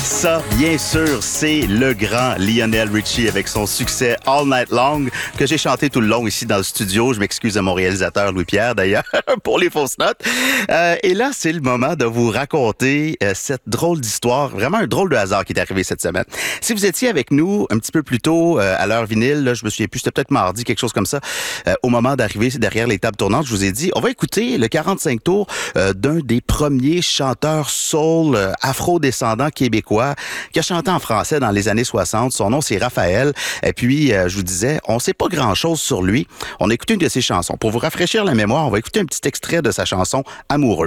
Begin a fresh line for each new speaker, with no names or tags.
Ça, bien sûr, c'est le grand Lionel Richie avec son succès All Night Long que j'ai chanté tout le long ici dans le studio. Je m'excuse à mon réalisateur Louis-Pierre d'ailleurs pour les fausses notes. Et là, c'est le moment de vous raconter cette drôle d'histoire, vraiment un drôle de hasard qui est arrivé cette semaine. Si vous étiez avec nous un petit peu plus tôt à l'heure vinyle, là, je me souviens plus, c'était peut-être mardi, quelque chose comme ça, au moment d'arriver derrière les tables tournantes, je vous ai dit, on va écouter le 45 tours d'un des premiers chanteurs soul afro-descendants québécois qui a chanté en français dans les années 60. Son nom, c'est Raphaël. Et puis, je vous disais, on sait pas grand-chose sur lui. On a écouté une de ses chansons. Pour vous rafraîchir la mémoire, on va écouter un petit extrait de sa chanson « Amoureux ».